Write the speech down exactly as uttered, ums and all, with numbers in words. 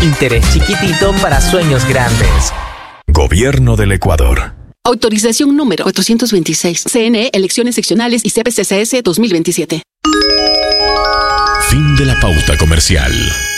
Interés chiquitito para sueños grandes. Gobierno del Ecuador. Autorización número cuatrocientos veintiséis. C N E, Elecciones Seccionales y C P C C S dos mil veintisiete. Fin de la pauta comercial.